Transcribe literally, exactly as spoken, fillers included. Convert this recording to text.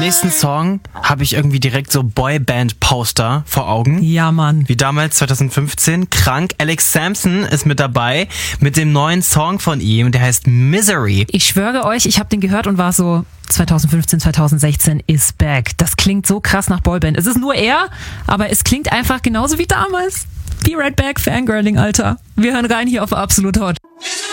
nächsten Song habe ich irgendwie direkt so Boyband-Poster vor Augen. Ja, Mann. Wie damals zwanzig fünfzehn. Krank. Alex Sampson ist mit dabei mit dem neuen Song von ihm. Der heißt Misery. Ich schwöre euch, ich habe den gehört und war so, zwanzig fünfzehn, zwanzig sechzehn is back. Das klingt so krass nach Boyband. Es ist nur er, aber es klingt einfach genauso wie damals. Be right back, Fangirling, Alter. Wir hören rein hier auf Absolut Hot.